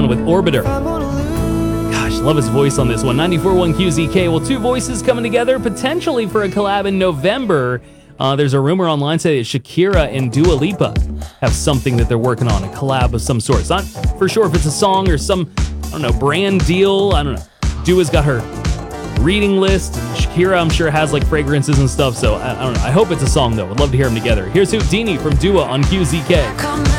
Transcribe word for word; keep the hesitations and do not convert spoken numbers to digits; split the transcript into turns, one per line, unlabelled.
with Orbiter. Gosh, love his voice on this one. ninety-four point one Q Z K. Well, two voices coming together potentially for a collab in November. Uh, there's a rumor online saying that Shakira and Dua Lipa have something that they're working on, a collab of some sort. It's not for sure if it's a song or some, I don't know, brand deal. I don't know. Dua's got her reading list. Shakira, I'm sure, has like fragrances and stuff. So I, I don't know. I hope it's a song though. Would love to hear them together. Here's Houdini from Dua on Q Z K.